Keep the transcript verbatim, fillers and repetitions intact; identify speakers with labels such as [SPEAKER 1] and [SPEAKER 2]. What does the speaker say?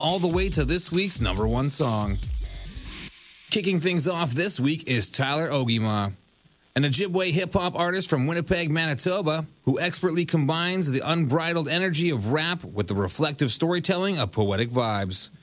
[SPEAKER 1] all the way to this week's number one song. Kicking things off this week is Tyler Ogiema, an Ojibwe hip-hop artist from Winnipeg, Manitoba, who expertly combines the unbridled energy of rap with the reflective storytelling of poetic vibes.